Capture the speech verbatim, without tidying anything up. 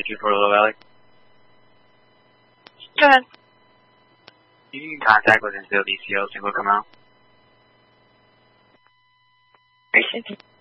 two four Little Valley. Go ahead. You can contact with Infield E C L, single come out. Appreciate it.